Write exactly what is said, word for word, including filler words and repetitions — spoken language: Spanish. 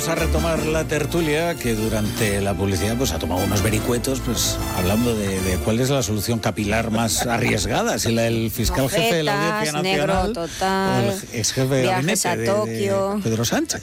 vamos a retomar la tertulia que durante la publicidad pues ha tomado unos vericuetos, pues hablando de, de cuál es la solución capilar más arriesgada, si la del fiscal jefe de la Audiencia Nacional negro total, o el ex jefe de viajes gabinete a de, Tokio. de Pedro Sánchez.